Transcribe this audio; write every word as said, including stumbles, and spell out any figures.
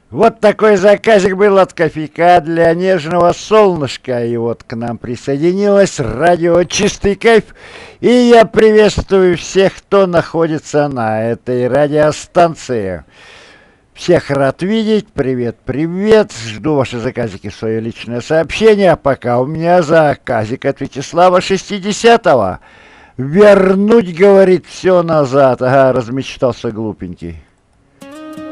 Вот такой заказик был от кофейка для нежного солнышка. И вот к нам присоединилось радио «Чистый кайф». И я приветствую всех, кто находится на этой радиостанции. Всех рад видеть. Привет, привет. Жду ваши заказики в свое личное сообщение. А пока у меня заказик от Вячеслава шестидесятого. Вернуть, говорит, все назад. Ага, размечтался глупенький.